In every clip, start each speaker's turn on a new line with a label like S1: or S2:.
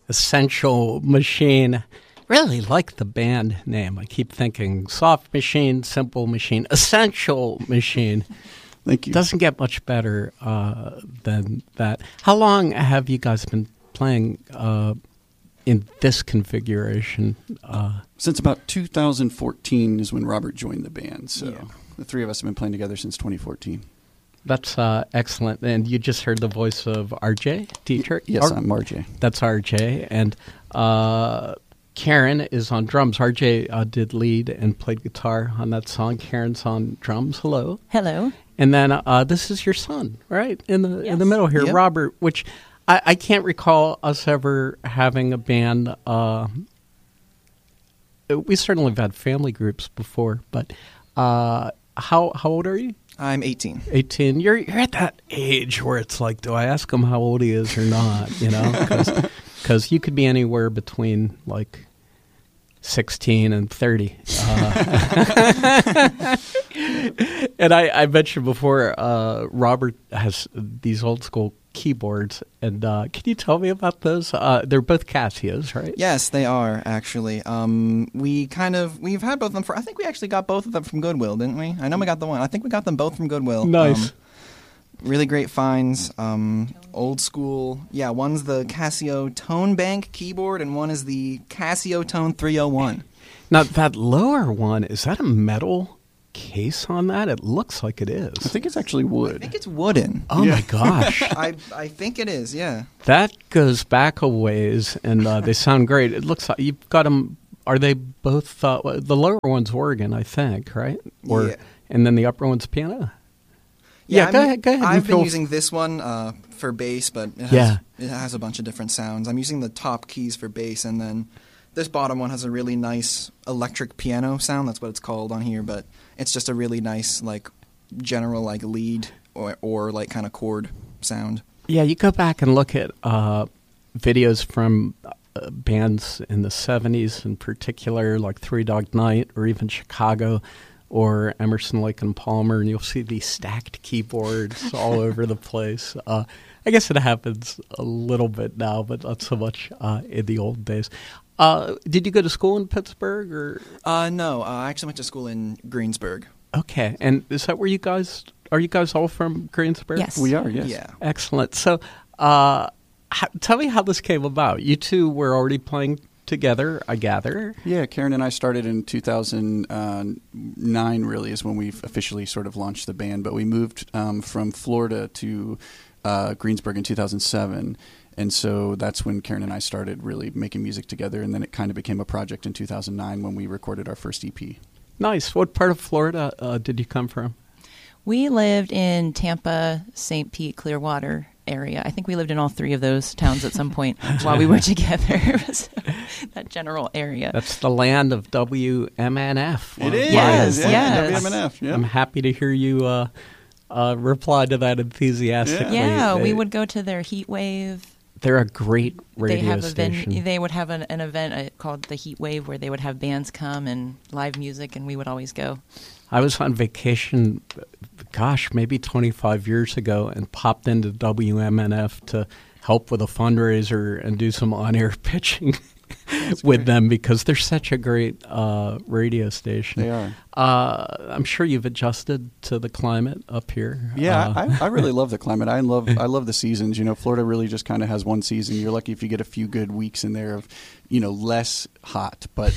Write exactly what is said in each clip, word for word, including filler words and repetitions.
S1: Essential Machine. Really like the band name. I keep thinking Soft Machine, Simple Machine, Essential Machine.
S2: Thank you.
S1: Doesn't get much better uh, than that. How long have you guys been playing uh, in this configuration? Uh,
S2: Since about two thousand fourteen is when Robert joined the band. So
S1: Yeah.
S2: the three of us have been playing together since twenty fourteen.
S1: That's uh, excellent. And you just heard the voice of R J Dietrich?
S2: Yes,
S1: R-
S2: I'm R J.
S1: That's R J. And uh, Karen is on drums. R J uh, did lead and played guitar on that song. Karen's on drums. Hello.
S3: Hello.
S1: And then uh, this is your son, right? In the in the
S3: Yes.
S1: middle here,
S2: Yep.
S1: Robert, which I, I can't recall us ever having a band. Uh, we certainly have had family groups before, but uh, how how old are you?
S4: I'm eighteen.
S1: eighteen. You're you're at that age where it's like, do I ask him how old he is or not? You know, because you could be anywhere between like sixteen and thirty. Uh, and I, I mentioned before, uh, Robert has these old school keyboards, and uh, can you tell me about those? Uh, they're both Casios, right?
S4: Yes, they are actually. Um, we kind of we've had both of them for. I think we actually got both of them from Goodwill, didn't we? I know we got the one. I think we got them both from Goodwill.
S1: Nice.
S4: Um, really great finds. Um, old school. Yeah, one's the Casio Tone Bank keyboard, and one is the Casio Tone three oh one.
S1: Now, that lower one, is that a metal case on that? It looks like it is.
S2: I think it's actually wood.
S4: I think it's wooden.
S1: Oh, my gosh.
S4: I I think it is. Yeah.
S1: That goes back a ways, and uh, they sound great. It looks like you've got them. Are they both? Uh, the lower one's organ, I think, right? Or
S4: Yeah.
S1: and then the upper one's piano. Yeah,
S4: I'm-
S1: go ahead. Go ahead.
S4: I've
S1: and
S4: been
S1: feel-
S4: using this one uh, for bass, but it has,
S1: Yeah.
S4: it has a bunch of different sounds. I'm using the top keys for bass, and then this bottom one has a really nice electric piano sound. That's what it's called on here, but it's just a really nice, like, general, like, lead or, or like, kind of chord sound.
S1: Yeah, you go back and look at uh, videos from uh, bands in the seventies in particular, like Three Dog Night or even Chicago or Emerson, Lake and Palmer, and you'll see these stacked keyboards all over the place. Uh, I guess it happens a little bit now, but not so much uh, in the old days. Uh, did you go to school in Pittsburgh? Or
S4: Uh, no, uh, I actually went to school in Greensburg.
S1: Okay, and is that where you guys, are you guys all from Greensburg?
S3: Yes.
S2: We are, yes.
S4: Yeah.
S1: Excellent. So uh, how, tell me how this came about. You two were already playing together, I gather.
S2: Yeah, Karen and I started in two thousand nine, really, is when we officially sort of launched the band. But we moved um, from Florida to uh, Greensburg in two thousand seven. And so that's when Karen and I started really making music together. And then it kind of became a project in two thousand nine when we recorded our first E P.
S1: Nice. What part of Florida uh, did you come from?
S3: We lived in Tampa, Saint Pete, Clearwater area. I think we lived in all three of those towns at some point while we were together. So, that general area.
S1: That's the land of W M N F.
S2: It is.
S3: Yes,
S2: yeah,
S3: yes.
S2: W M N F, yeah.
S1: I'm happy to hear you uh, uh, reply to that enthusiastically.
S3: yeah,
S1: They-
S3: we would go to their heat wave.
S1: They're a great radio
S3: They have a
S1: station.
S3: ven- they would have an, an event uh, called the Heat Wave where they would have bands come and live music, and we would always go.
S1: I was on vacation, gosh, maybe twenty-five years ago, and popped into W M N F to help with a fundraiser and do some on-air pitching with them because they're such a great uh, radio station.
S2: They are.
S1: Uh, I'm sure you've adjusted to the climate up here.
S2: Yeah,
S1: Uh,
S2: I, I really love the climate. I love I love the seasons. You know, Florida really just kind of has one season. You're lucky if you get a few good weeks in there of, you know, less hot. But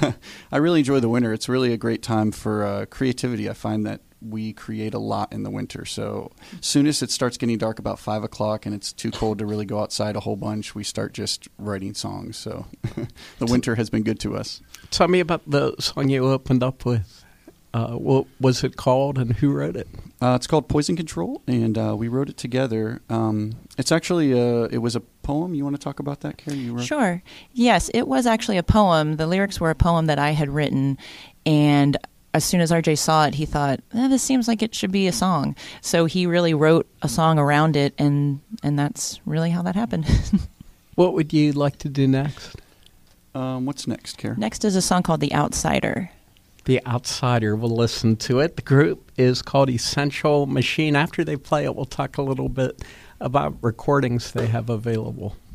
S2: I really enjoy the winter. It's really a great time for uh, creativity. I find that we create a lot in the winter. So as soon as it starts getting dark about five o'clock and it's too cold to really go outside a whole bunch, we start just writing songs. So the winter has been good to us.
S1: Tell me about the song you opened up with. Uh, what was it called and who wrote it?
S2: Uh, it's called Poison Control, and uh, we wrote it together. Um, it's actually uh, it was a poem. You want to talk about that, Carrie? You wrote?
S3: Sure. Yes, it was actually a poem. The lyrics were a poem that I had written, and as soon as R J saw it, he thought, eh, this seems like it should be a song. So he really wrote a song around it, and, and that's really how that happened.
S1: What would you like to do next?
S2: Um, what's next, Carrie?
S3: Next is a song called The Outsider.
S1: The Outsider. We'll listen to it. The group is called Essential Machine. After they play it, we'll talk a little bit about recordings they have available.